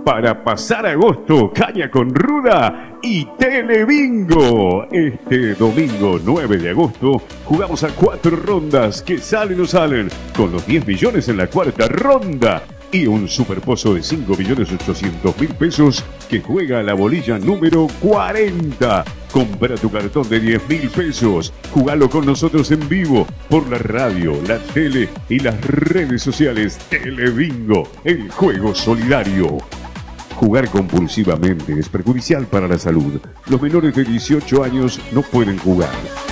para pasar agosto, caña con ruda y Telebingo. Este domingo 9 de agosto jugamos a 4 rondas que salen o salen, con los 10 millones en la cuarta ronda y un superpozo de 5.800.000 pesos que juega a la bolilla número 40. Compra tu cartón de 10.000 pesos. Jugalo con nosotros en vivo por la radio, la tele y las redes sociales. Telebingo, el juego solidario. Jugar compulsivamente es perjudicial para la salud. Los menores de 18 años no pueden jugar.